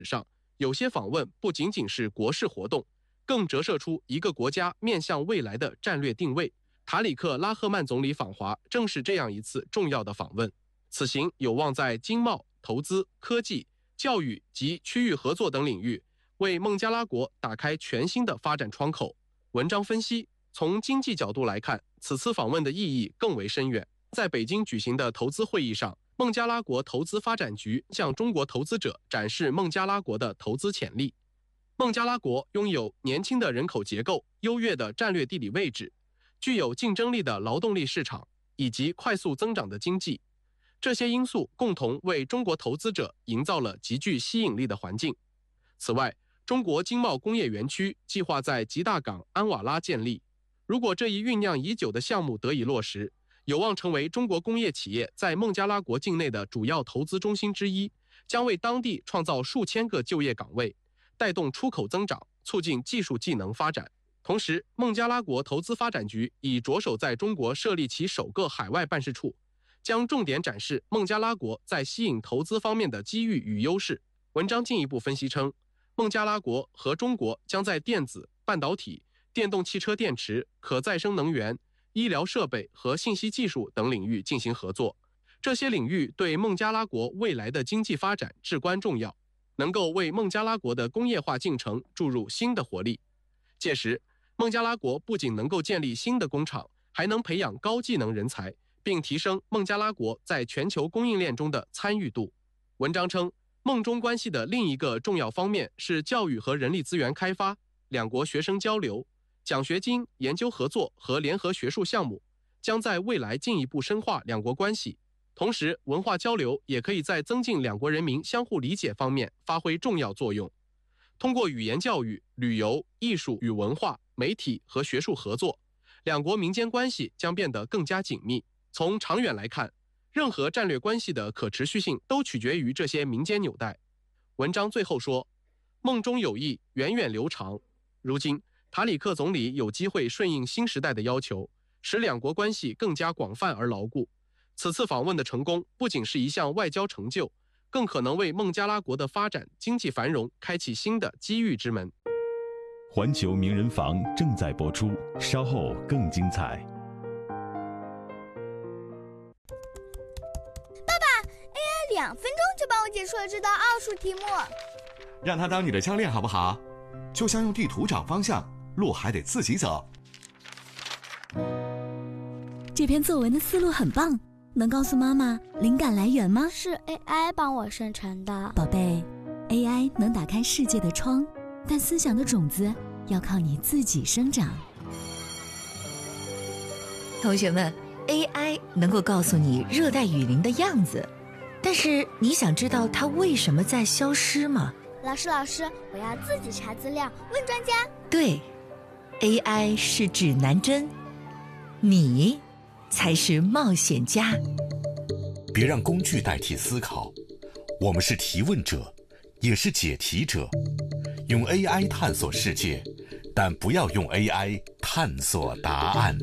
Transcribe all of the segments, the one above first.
上，有些访问不仅仅是国事活动，更折射出一个国家面向未来的战略定位。塔里克·拉赫曼总理访华正是这样一次重要的访问，此行有望在经贸、投资、科技、教育及区域合作等领域为孟加拉国打开全新的发展窗口。文章分析，从经济角度来看，此次访问的意义更为深远。在北京举行的投资会议上，孟加拉国投资发展局向中国投资者展示孟加拉国的投资潜力。孟加拉国拥有年轻的人口结构、优越的战略地理位置，具有竞争力的劳动力市场以及快速增长的经济，这些因素共同为中国投资者营造了极具吸引力的环境。此外，中国经贸工业园区计划在吉大港安瓦拉建立，如果这一酝酿已久的项目得以落实，有望成为中国工业企业在孟加拉国境内的主要投资中心之一，将为当地创造数千个就业岗位，带动出口增长，促进技术技能发展。同时，孟加拉国投资发展局已着手在中国设立其首个海外办事处，将重点展示孟加拉国在吸引投资方面的机遇与优势。文章进一步分析称，孟加拉国和中国将在电子、半导体、电动汽车电池、可再生能源、医疗设备和信息技术等领域进行合作，这些领域对孟加拉国未来的经济发展至关重要，能够为孟加拉国的工业化进程注入新的活力。届时，孟加拉国不仅能够建立新的工厂，还能培养高技能人才，并提升孟加拉国在全球供应链中的参与度。文章称，孟中关系的另一个重要方面是教育和人力资源开发，两国学生交流、奖学金、研究合作和联合学术项目将在未来进一步深化两国关系。同时，文化交流也可以在增进两国人民相互理解方面发挥重要作用。通过语言教育、旅游、艺术与文化、媒体和学术合作，两国民间关系将变得更加紧密。从长远来看，任何战略关系的可持续性都取决于这些民间纽带。文章最后说，孟中友谊源远流长。如今，塔里克总理有机会顺应新时代的要求，使两国关系更加广泛而牢固。此次访问的成功不仅是一项外交成就，更可能为孟加拉国的发展、经济繁荣开启新的机遇之门。 环球名人房正在播出，稍后更精彩。 爸爸 ，AI 2分钟就帮我解出了这道奥数题目。 让他当你的教练好不好？就像用地图找方向，路还得自己走。 这篇作文的思路很棒，能告诉妈妈灵感来源吗？ 是 AI 帮我生成的。 宝贝， AI 能打开世界的窗，但思想的种子要靠你自己生长。 同学们， AI 能够告诉你热带雨林的样子，但是你想知道它为什么在消失吗？ 老师，我要自己查资料，问专家。 对， AI 是指南针，你才是冒险家。 别让工具代替思考，我们是提问者，也是解题者。用 AI 探索世界，但不要用 AI 探索答案。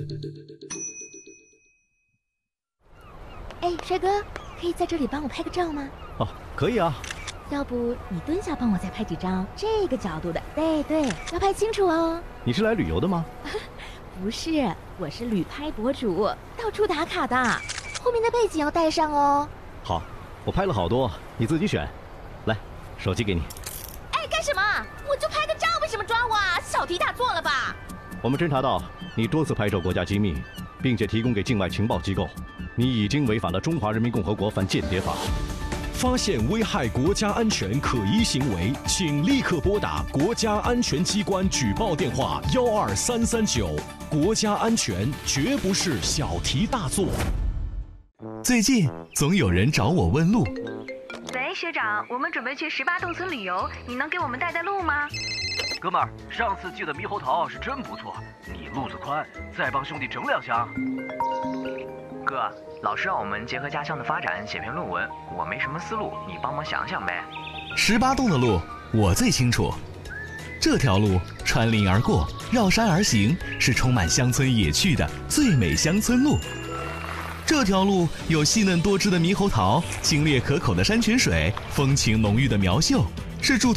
哎，帅哥，可以在这里帮我拍个照吗？ 哦，可以啊。 要不你蹲下帮我再拍几张这个角度的。对，要拍清楚哦。 你是来旅游的吗？ 不是，我是旅拍博主，到处打卡的。后面的背景要带上哦。 好，我拍了好多，你自己选。来，手机给你。 哎，干什么？我就拍个照，为什么抓我啊？小题大做了吧？ 我们侦查到你多次拍摄国家机密，并且提供给境外情报机构，你已经违反了《中华人民共和国反间谍法》。 发现危害国家安全可疑行为，请立刻拨打国家安全机关举报电话12339。国家安全绝不是小题大做。 最近总有人找我问路。 喂，学长，我们准备去18洞村旅游，你能给我们带路吗？ 哥们儿，上次寄的猕猴桃是真不错，你路子宽，再帮兄弟整2箱。 哥，老师让我们结合家乡的发展写篇论文，我没什么思路，你帮忙想想呗。 18洞的路我最清楚，这条路穿林而过，绕山而行，是充满乡村野趣的最美乡村路。这条路有细嫩多汁的猕猴桃，清冽可口的山泉水，风情浓郁的苗绣， 是祝